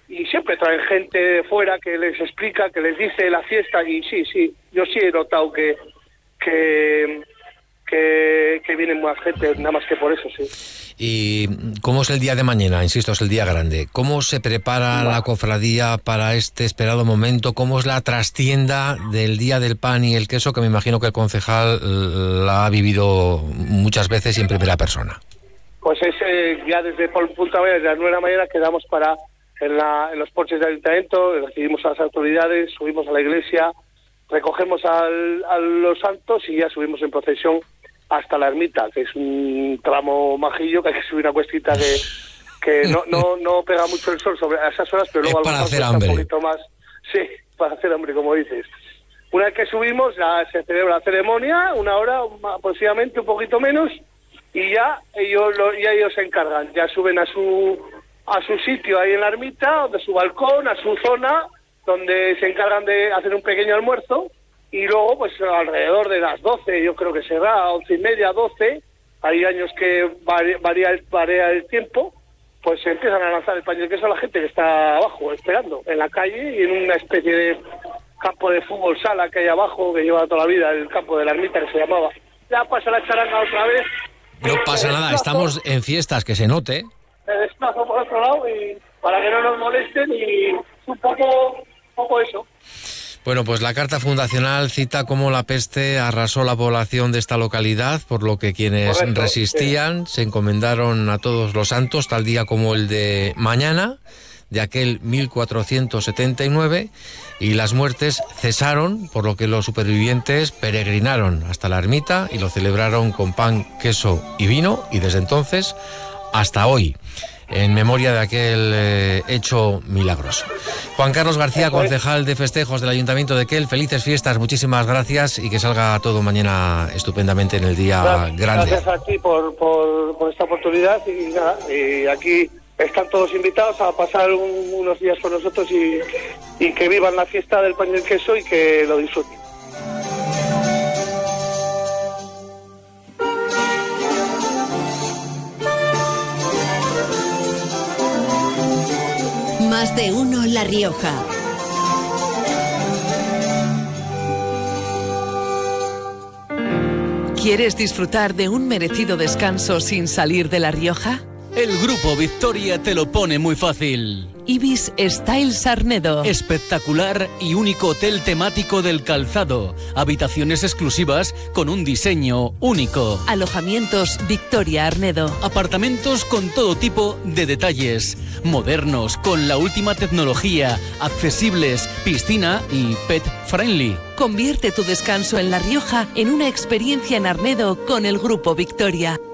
y siempre traen gente de fuera que les explica, que les dice la fiesta, y sí, yo sí he notado que vienen más gente, nada más que por eso, sí. ¿Y cómo es el día de mañana? Insisto, es el día grande. ¿Cómo se prepara la cofradía para este esperado momento? ¿Cómo es la trastienda del Día del Pan y el Queso, que me imagino que el concejal la ha vivido muchas veces y en primera persona? Pues ya desde punta mañana, desde las 9 de la mañana, quedamos en los porches del ayuntamiento, recibimos a las autoridades, subimos a la iglesia, recogemos a los santos y ya subimos en procesión hasta la ermita, que es un tramo majillo, que hay que subir una cuestita que no pega mucho el sol sobre esas horas, pero luego es para hacer hambre. Un poquito más. Sí, para hacer hambre, como dices. Una vez que subimos, se celebra la ceremonia, 1 hora aproximadamente, un poquito menos, y ya ellos se encargan, ya suben a su sitio ahí en la ermita, de su balcón, a su zona, donde se encargan de hacer un pequeño almuerzo, y luego, pues alrededor de las 12, yo creo que será 11:30, 12, hay años que varía el tiempo, pues se empiezan a lanzar el pan y el queso a la gente que está abajo, esperando, en la calle, y en una especie de campo de fútbol sala que hay abajo, que lleva toda la vida, el campo de la ermita, que se llamaba. Ya pasa la charanga otra vez. No pasa nada, estamos en fiestas, que se note. Me desplazo por otro lado y para que no nos molesten, y un poco eso. Bueno, pues la carta fundacional cita cómo la peste arrasó la población de esta localidad, por lo que quienes resistían se encomendaron a todos los santos, tal día como el de mañana, de aquel 1479, y las muertes cesaron, por lo que los supervivientes peregrinaron hasta la ermita y lo celebraron con pan, queso y vino, y desde entonces hasta hoy, en memoria de aquel hecho milagroso. Juan Carlos García, concejal de festejos del Ayuntamiento de Quel, felices fiestas, muchísimas gracias y que salga todo mañana estupendamente en el día grande. Gracias a ti por esta oportunidad, y aquí están todos invitados a pasar unos días con nosotros y que vivan la fiesta del pan y el queso y que lo disfruten. Más de uno La Rioja. ¿Quieres disfrutar de un merecido descanso sin salir de La Rioja? El Grupo Victoria te lo pone muy fácil. Ibis Styles Arnedo. Espectacular y único hotel temático del calzado. Habitaciones exclusivas con un diseño único. Alojamientos Victoria Arnedo. Apartamentos con todo tipo de detalles. Modernos, con la última tecnología. Accesibles, piscina y pet friendly. Convierte tu descanso en La Rioja en una experiencia en Arnedo con el Grupo Victoria.